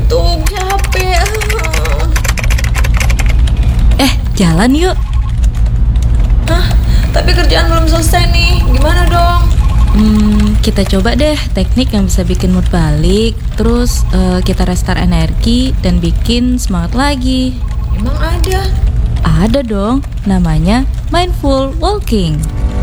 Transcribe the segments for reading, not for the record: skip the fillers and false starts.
ngantuk, capek. Jalan yuk. Tapi kerjaan belum selesai nih. Gimana dong? Kita coba deh teknik yang bisa bikin mood balik. Terus kita restart energi dan bikin semangat lagi. Emang ada? Ada dong, namanya mindful walking.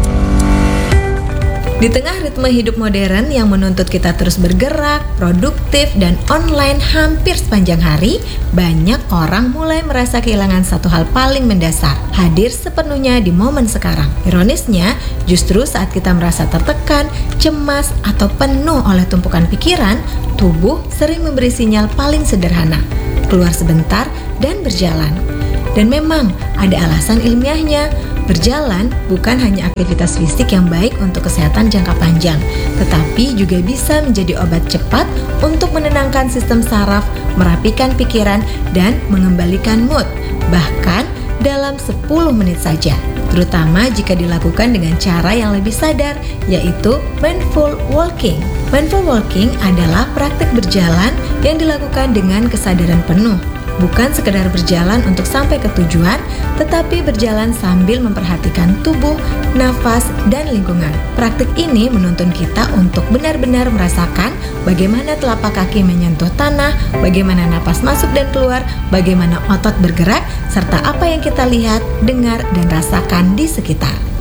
Di tengah ritme hidup modern yang menuntut kita terus bergerak, produktif, dan online hampir sepanjang hari, banyak orang mulai merasa kehilangan satu hal paling mendasar, hadir sepenuhnya di momen sekarang. Ironisnya, justru saat kita merasa tertekan, cemas, atau penuh oleh tumpukan pikiran, tubuh sering memberi sinyal paling sederhana, keluar sebentar dan berjalan. Dan memang ada alasan ilmiahnya. Berjalan bukan hanya aktivitas fisik yang baik untuk kesehatan jangka panjang, tetapi juga bisa menjadi obat cepat untuk menenangkan sistem saraf, merapikan pikiran, dan mengembalikan mood, bahkan dalam 10 menit saja, terutama jika dilakukan dengan cara yang lebih sadar, yaitu mindful walking. Mindful walking adalah praktik berjalan yang dilakukan dengan kesadaran penuh. Bukan sekedar berjalan untuk sampai ke tujuan, tetapi berjalan sambil memperhatikan tubuh, nafas, dan lingkungan. Praktik ini menuntun kita untuk benar-benar merasakan bagaimana telapak kaki menyentuh tanah, bagaimana napas masuk dan keluar, bagaimana otot bergerak, serta apa yang kita lihat, dengar, dan rasakan di sekitar.